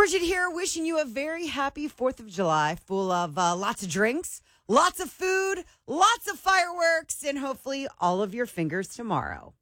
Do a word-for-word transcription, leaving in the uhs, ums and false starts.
Bridget here, wishing you a very happy fourth of July, full of uh, lots of drinks, lots of food, lots of fireworks, and hopefully all of your fingers tomorrow.